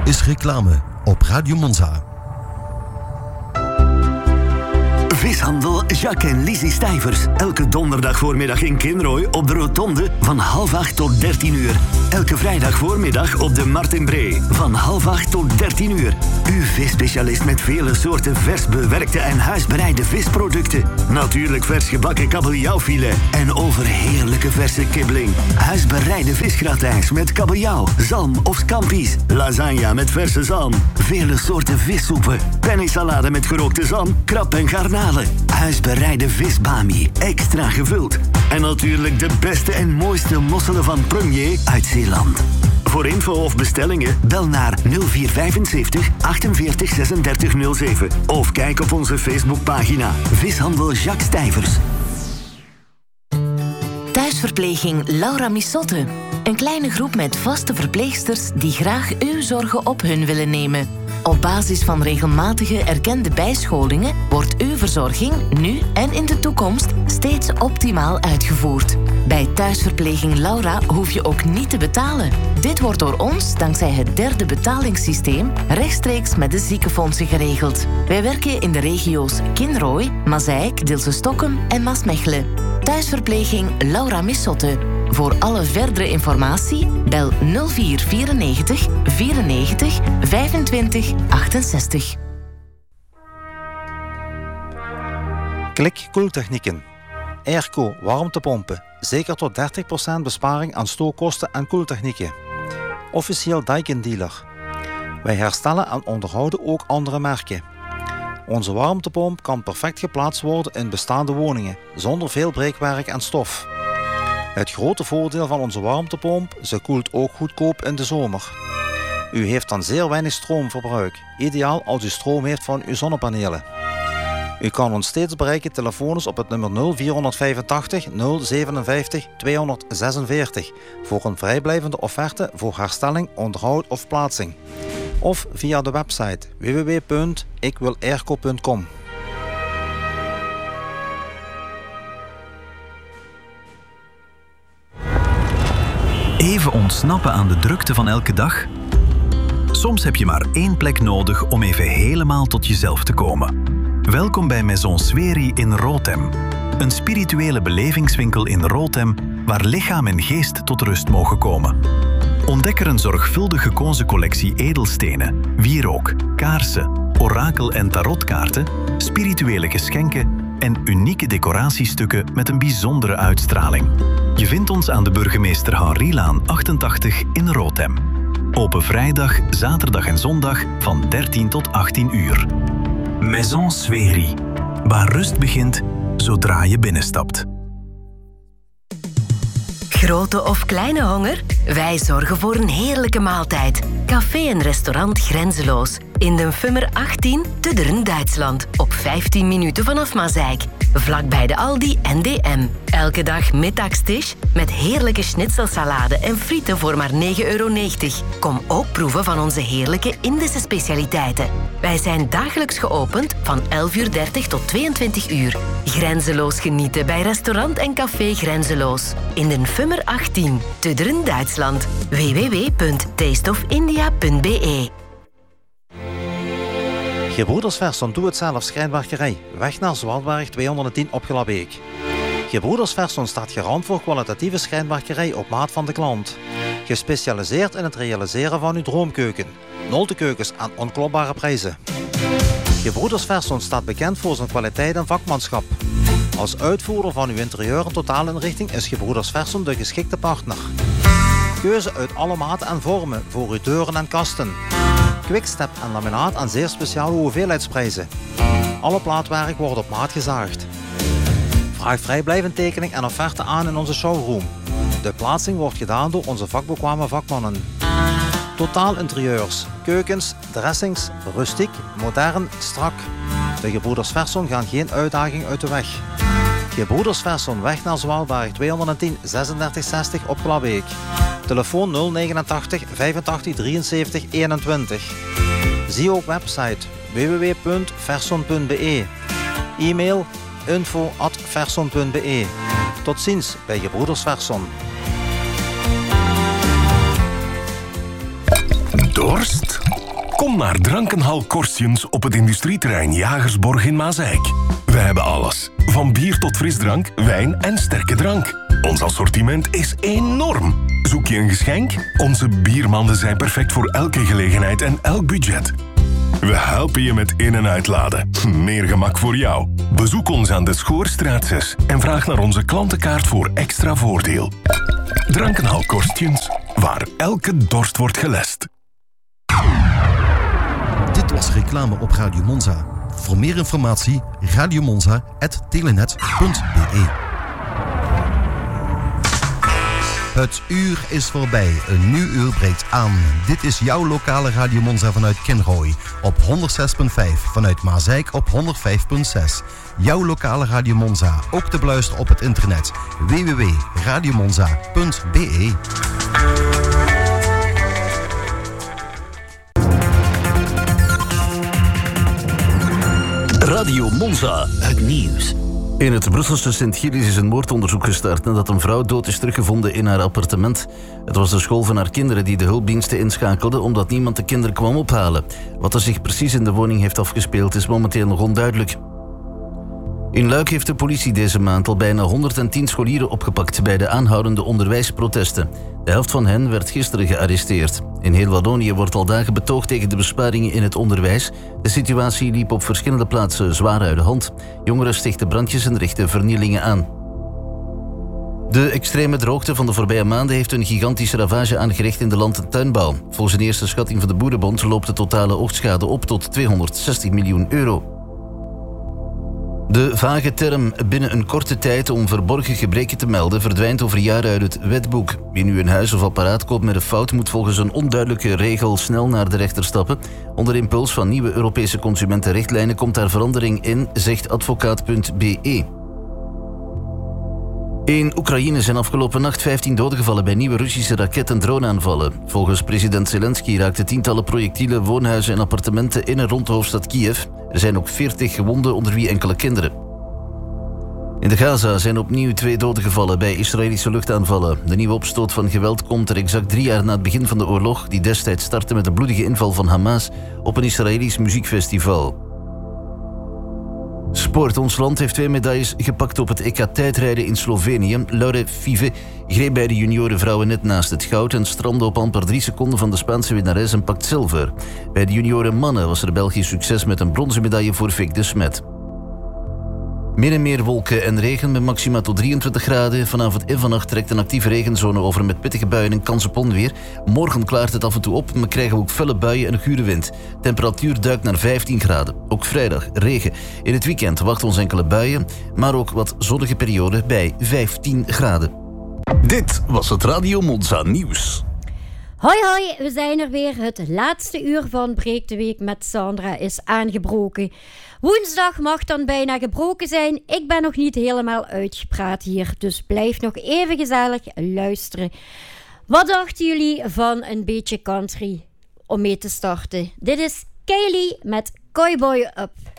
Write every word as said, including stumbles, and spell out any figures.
is reclame op Radio Monza. Vishandel Jacques en Lizzie Stijvers. Elke donderdag voormiddag in Kinrooi op de Rotonde van half acht tot dertien uur. Elke vrijdag voormiddag op de Martinbree van half acht tot dertien uur. Uw visspecialist met vele soorten vers bewerkte en huisbereide visproducten. Natuurlijk vers gebakken kabeljauwfilet en overheerlijke verse kibbeling. Huisbereide visgratijns met kabeljauw, zalm of scampi's. Lasagne met verse zalm. Vele soorten vissoepen. Pennesalade met gerookte zalm, krab en garnalen. Huisbereide visbami, extra gevuld. En natuurlijk de beste en mooiste mosselen van Premier uit Zeeland. Voor info of bestellingen bel naar nul vier vijfenzeventig achtenveertig zesendertig nul zeven of kijk op onze Facebookpagina Vishandel Jacques Stijvers. Thuisverpleging Laura Missotte. Een kleine groep met vaste verpleegsters die graag uw zorgen op hun willen nemen. Op basis van regelmatige erkende bijscholingen wordt uw verzorging nu en in de toekomst steeds optimaal uitgevoerd. Bij Thuisverpleging Laura hoef je ook niet te betalen. Dit wordt door ons, dankzij het derde betalingssysteem, rechtstreeks met de ziekenfondsen geregeld. Wij werken in de regio's Kinrooi, Mazeik, Dilsen-Stokkem en Maasmechelen. Thuisverpleging Laura Missotte. Voor alle verdere informatie bel nul vier vierennegentig vierennegentig vijfentwintig achtenzestig. Klik Koeltechnieken. Airco warmtepompen. Zeker tot dertig procent besparing aan stookkosten en koeltechnieken. Officieel Daikin dealer. Wij herstellen en onderhouden ook andere merken. Onze warmtepomp kan perfect geplaatst worden in bestaande woningen, zonder veel breekwerk en stof. Het grote voordeel van onze warmtepomp, ze koelt ook goedkoop in de zomer. U heeft dan zeer weinig stroomverbruik, ideaal als u stroom heeft van uw zonnepanelen. U kan ons steeds bereiken telefonisch op het nummer nul vier vijfentachtig nul zevenenvijftig tweehonderdzesenveertig voor een vrijblijvende offerte voor herstelling, onderhoud of plaatsing. Of via de website w w w punt ik wil airco punt com. Even ontsnappen aan de drukte van elke dag? Soms heb je maar één plek nodig om even helemaal tot jezelf te komen. Welkom bij Maison Sweri in Rotem. Een spirituele belevingswinkel in Rotem waar lichaam en geest tot rust mogen komen. Ontdek er een zorgvuldig gekozen collectie edelstenen, wierook, kaarsen, orakel- en tarotkaarten, spirituele geschenken en unieke decoratiestukken met een bijzondere uitstraling. Je vindt ons aan de Burgemeester Henrilaan achtentachtig in Rotem. Open vrijdag, zaterdag en zondag van dertien tot achttien uur. Maison Sweri, waar rust begint zodra je binnenstapt. Grote of kleine honger? Wij zorgen voor een heerlijke maaltijd. Café en restaurant Grenzeloos. In de Fummer achttien te Dern, Duitsland. Op vijftien minuten vanaf Mazeik. Vlakbij de Aldi en D M. Elke dag middagstisch met heerlijke schnitzelsalade en frieten voor maar negen euro negentig. Kom ook proeven van onze heerlijke Indische specialiteiten. Wij zijn dagelijks geopend van elf uur dertig tot tweeëntwintig uur. Grenzeloos genieten bij restaurant en café Grenzeloos. In de Fummer achttien te Dern, Duitsland. w w w punt taste of india punt b e. Gebroeders Verson Doe-het-zelf schrijnwerkerij. Weg naar Zwartberg tweehonderdtien op Glabbeek. Gebroeders Verson staat garant voor kwalitatieve schrijnwerkerij op maat van de klant. Gespecialiseerd in het realiseren van uw droomkeuken. Noltekeukens aan onklopbare prijzen. Gebroeders Verson staat bekend voor zijn kwaliteit en vakmanschap. Als uitvoerder van uw interieur en totaalinrichting is Gebroeders Verson de geschikte partner. Keuze uit alle maten en vormen voor uw deuren en kasten. Quickstep en laminaat aan zeer speciale hoeveelheidsprijzen. Alle plaatwerk wordt op maat gezaagd. Vraag vrijblijvend tekening en offerte aan in onze showroom. De plaatsing wordt gedaan door onze vakbekwame vakmannen. Totaal interieurs, keukens, dressings, rustiek, modern, strak. De Gebroeders Verson gaan geen uitdaging uit de weg. Gebroeders Verson, weg naar Zwartberg tweehonderdtien zesendertig zestig op Glabbeek. Telefoon nul negenentachtig vijfentachtig drieënzeventig eenentwintig. Zie ook website w w w punt verson punt b e. E-mail info at verson punt b e. Tot ziens bij Gebroeders Verson. Dorst? Kom naar Drankenhal Korstjens op het industrieterrein Jagersborg in Maasijk. We hebben alles. Van bier tot frisdrank, wijn en sterke drank. Ons assortiment is enorm. Zoek je een geschenk? Onze biermanden zijn perfect voor elke gelegenheid en elk budget. We helpen je met in- en uitladen. Meer gemak voor jou. Bezoek ons aan de Schoorstraat zes en vraag naar onze klantenkaart voor extra voordeel. Drankenhal Korstjens, waar elke dorst wordt gelest. Dit was reclame op Radio Monza. Voor meer informatie radiomonza punt telenet punt be. Het uur is voorbij. Een nieuw uur breekt aan. Dit is jouw lokale Radio Monza vanuit Kinrooi. Op honderdzes komma vijf. Vanuit Maasijk op honderdvijf komma zes. Jouw lokale Radio Monza. Ook te beluisteren op het internet. w w w punt radiomonza punt be. Radio Monza, het nieuws. In het Brusselse Sint-Gilles is een moordonderzoek gestart nadat een vrouw dood is teruggevonden in haar appartement. Het was de school van haar kinderen die de hulpdiensten inschakelde omdat niemand de kinderen kwam ophalen. Wat er zich precies in de woning heeft afgespeeld is momenteel nog onduidelijk. In Luik heeft de politie deze maand al bijna honderdtien scholieren opgepakt bij de aanhoudende onderwijsprotesten. De helft van hen werd gisteren gearresteerd. In heel Wallonië wordt al dagen betoogd tegen de besparingen in het onderwijs. De situatie liep op verschillende plaatsen zwaar uit de hand. Jongeren stichten brandjes en richten vernielingen aan. De extreme droogte van de voorbije maanden heeft een gigantische ravage aangericht in de land- en tuinbouw. Volgens een eerste schatting van de Boerenbond loopt de totale oogstschade op tot tweehonderdzestig miljoen euro. De vage term binnen een korte tijd om verborgen gebreken te melden verdwijnt over jaren uit het wetboek. Wie nu een huis of apparaat koopt met een fout moet volgens een onduidelijke regel snel naar de rechter stappen. Onder impuls van nieuwe Europese consumentenrichtlijnen komt daar verandering in, zegt advocaat punt be. In Oekraïne zijn afgelopen nacht vijftien doden gevallen bij nieuwe Russische raket- en droneaanvallen. Volgens president Zelensky raakten tientallen projectielen woonhuizen en appartementen in en rond de hoofdstad Kiev. Er zijn ook veertig gewonden, onder wie enkele kinderen. In de Gaza zijn opnieuw twee doden gevallen bij Israëlische luchtaanvallen. De nieuwe opstoot van geweld komt er exact drie jaar na het begin van de oorlog, die destijds startte met de bloedige inval van Hamas op een Israëlisch muziekfestival. Sport. Ons land heeft twee medailles gepakt op het E K tijdrijden in Slovenië. Laure Five greep bij de juniorenvrouwen net naast het goud en strandde op amper drie seconden van de Spaanse winnares en pakt zilver. Bij de junioren mannen was er Belgisch succes met een bronzen medaille voor Vic de Smet. Meer en meer wolken en regen met maxima tot drieëntwintig graden. Vanavond en vannacht trekt een actieve regenzone over met pittige buien en kans op onweer. Morgen klaart het af en toe op, maar krijgen we ook felle buien en een gure wind. Temperatuur duikt naar vijftien graden. Ook vrijdag regen. In het weekend wachten ons enkele buien, maar ook wat zonnige perioden bij vijftien graden. Dit was het Radio Monza nieuws. Hoi hoi, we zijn er weer. Het laatste uur van Breek de Week met Sandra is aangebroken. Woensdag mag dan bijna gebroken zijn. Ik ben nog niet helemaal uitgepraat hier, dus blijf nog even gezellig luisteren. Wat dachten jullie van een beetje country om mee te starten? Dit is Kylie met Cowboy Up.